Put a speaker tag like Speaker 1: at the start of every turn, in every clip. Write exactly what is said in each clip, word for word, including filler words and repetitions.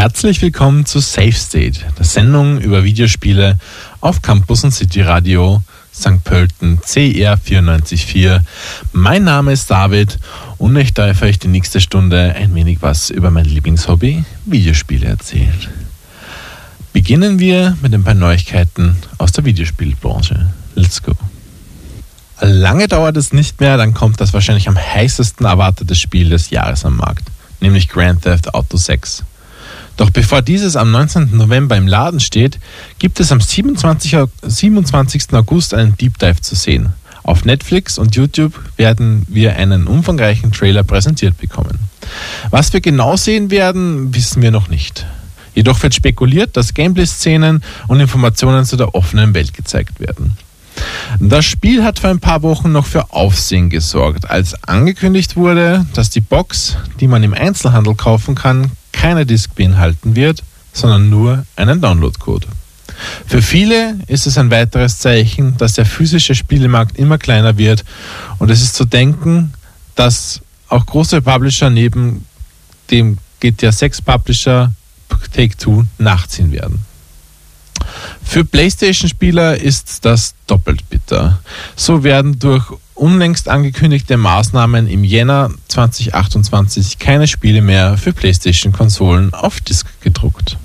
Speaker 1: Herzlich willkommen zu Safe State, der Sendung über Videospiele auf Campus und City Radio Sankt Pölten C R vierundneunzig Komma vier. Mein Name ist David und ich darf euch die nächste Stunde ein wenig was über mein Lieblingshobby, Videospiele, erzählen. Beginnen wir mit ein paar Neuigkeiten aus der Videospielbranche. Let's go. Lange dauert es nicht mehr, dann kommt das wahrscheinlich am heißesten erwartete Spiel des Jahres am Markt, nämlich Grand Theft Auto sechs. Doch bevor dieses am neunzehnten November im Laden steht, gibt es am siebenundzwanzigsten August einen Deep Dive zu sehen. Auf Netflix und YouTube werden wir einen umfangreichen Trailer präsentiert bekommen. Was wir genau sehen werden, wissen wir noch nicht. Jedoch wird spekuliert, dass Gameplay-Szenen und Informationen zu der offenen Welt gezeigt werden. Das Spiel hat vor ein paar Wochen noch für Aufsehen gesorgt, als angekündigt wurde, dass die Box, die man im Einzelhandel kaufen kann, keine Disc beinhalten wird, sondern nur einen Download-Code. Für viele ist es ein weiteres Zeichen, dass der physische Spielemarkt immer kleiner wird und es ist zu denken, dass auch große Publisher neben dem G T A sechs Publisher Take-Two nachziehen werden. Für PlayStation-Spieler ist das doppelt bitter. So werden durch unlängst angekündigte Maßnahmen im Jänner zweitausendachtundzwanzig keine Spiele mehr für PlayStation-Konsolen auf Disk gedruckt.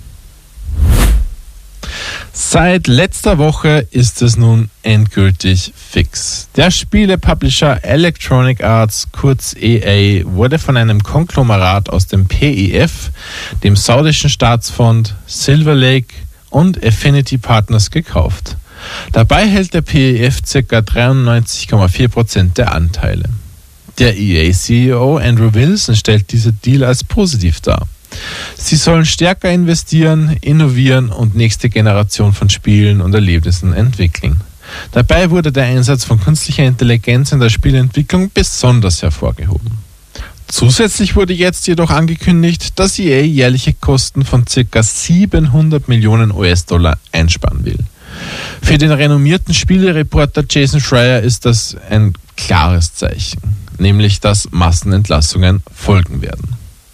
Speaker 1: Seit letzter Woche ist es nun endgültig fix. Der Spielepublisher Electronic Arts, kurz E A, wurde von einem Konglomerat aus dem P I F, dem saudischen Staatsfonds, Silver Lake und Affinity Partners gekauft. Dabei hält der P I F ca. dreiundneunzig Komma vier Prozent der Anteile. Der E A-C E O Andrew Wilson stellt diesen Deal als positiv dar. Sie sollen stärker investieren, innovieren und nächste Generation von Spielen und Erlebnissen entwickeln. Dabei wurde der Einsatz von künstlicher Intelligenz in der Spielentwicklung besonders hervorgehoben. Zusätzlich wurde jetzt jedoch angekündigt, dass E A jährliche Kosten von ca. siebenhundert Millionen U S-Dollar einsparen will. Für den renommierten Spielereporter Jason Schreier ist das ein klares Zeichen, nämlich dass Massenentlassungen folgen werden.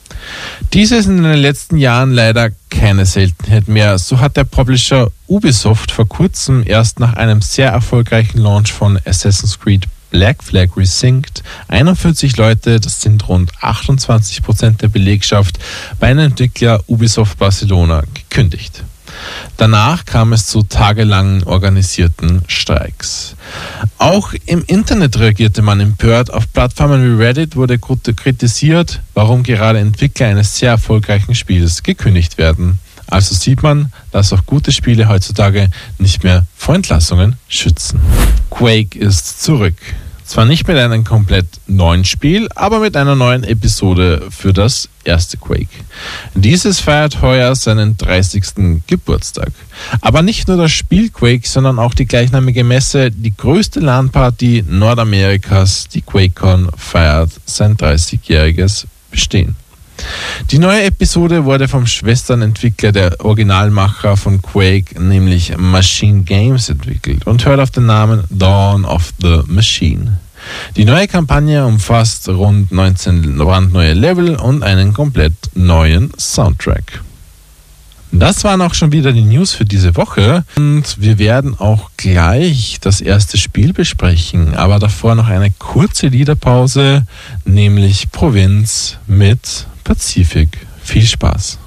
Speaker 1: Dies ist in den letzten Jahren leider keine Seltenheit mehr. So hat der Publisher Ubisoft vor kurzem erst nach einem sehr erfolgreichen Launch von Assassin's Creed Black Flag Resynced einundvierzig Leute, das sind rund achtundzwanzig Prozent der Belegschaft, bei einem Entwickler Ubisoft Barcelona gekündigt. Danach kam es zu tagelangen organisierten Streiks. Auch im Internet reagierte man empört. Auf Plattformen wie Reddit wurde kritisiert, warum gerade Entwickler eines sehr erfolgreichen Spiels gekündigt werden. Also sieht man, dass auch gute Spiele heutzutage nicht mehr vor Entlassungen schützen. Quake ist zurück. Zwar nicht mit einem komplett neuen Spiel, aber mit einer neuen Episode für das erste Quake. Dieses feiert heuer seinen dreißigsten Geburtstag. Aber nicht nur das Spiel Quake, sondern auch die gleichnamige Messe, die größte LAN-Party Nordamerikas, die QuakeCon, feiert sein dreißigjähriges Bestehen. Die neue Episode wurde vom Schwesternentwickler der Originalmacher von Quake, nämlich Machine Games, entwickelt und hört auf den Namen Dawn of the Machine. Die neue Kampagne umfasst rund neunzehn brandneue Level und einen komplett neuen Soundtrack. Das waren auch schon wieder die News für diese Woche und wir werden auch gleich das erste Spiel besprechen, aber davor noch eine kurze Liederpause, nämlich Provinz mit Pazifik. Viel Spaß!